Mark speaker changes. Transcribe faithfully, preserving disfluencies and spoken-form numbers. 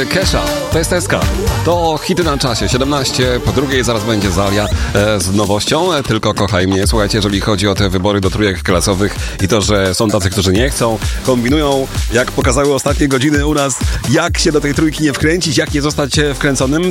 Speaker 1: Kesha, to jest Teska. To hity na czasie, siedemnaście po drugiej, zaraz będzie Zalia e, z nowością, e, tylko kochaj mnie. Słuchajcie, jeżeli chodzi o te wybory do trójek klasowych i to, że są tacy, którzy nie chcą, kombinują, jak pokazały ostatnie godziny u nas, jak się do tej trójki nie wkręcić, jak nie zostać wkręconym,